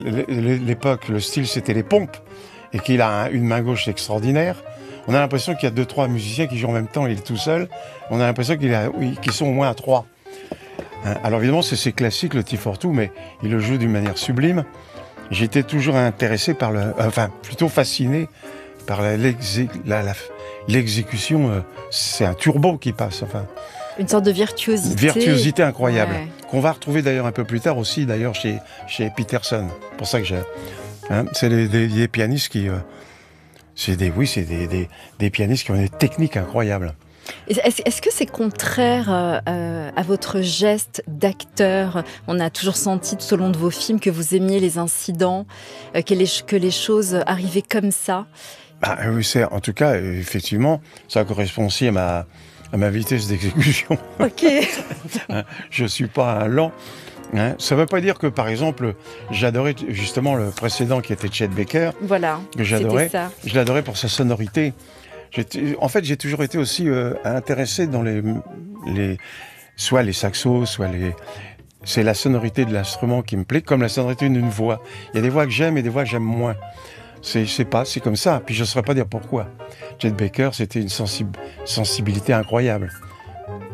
L'époque, le style, c'était les pompes, et qu'il a une main gauche extraordinaire. On a l'impression qu'il y a 2-3 musiciens qui jouent en même temps, il est tout seul. On a l'impression qu'ils sont au moins à 3. Alors évidemment, c'est classique, le T42, mais il le joue d'une manière sublime. J'étais toujours intéressé par plutôt fasciné par l'exécution. C'est un turbo qui passe, Une sorte de virtuosité. Virtuosité incroyable. Ouais. Qu'on va retrouver d'ailleurs un peu plus tard aussi, d'ailleurs, chez Peterson. C'est pour ça que j'ai... c'est des pianistes qui... c'est des pianistes qui ont des techniques incroyables. Est-ce que c'est contraire à votre geste d'acteur? On a toujours senti tout au long de vos films que vous aimiez les incidents, que les choses arrivaient comme ça. Oui, en tout cas, effectivement, ça correspond aussi à ma vitesse d'exécution. Ok. Je suis pas un lent. Ça ne veut pas dire que, par exemple, j'adorais justement le précédent qui était Chet Baker. Voilà, que j'adorais. c'était ça. Je l'adorais pour sa sonorité. En fait, j'ai toujours été aussi intéressé dans soit les saxos, c'est la sonorité de l'instrument qui me plaît, comme la sonorité d'une voix. Il y a des voix que j'aime et des voix que j'aime moins. C'est comme ça. Puis je ne saurais pas dire pourquoi. Chet Baker, c'était une sensibilité incroyable.